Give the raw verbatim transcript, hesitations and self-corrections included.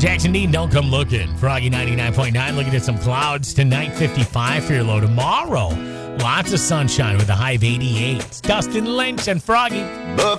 Jackson Dean, don't come looking. Froggy ninety-nine point nine, looking at some clouds tonight, fifty-five for your low. Tomorrow, lots of sunshine with a high of eighty-eight. It's Dustin Lynch and Froggy. But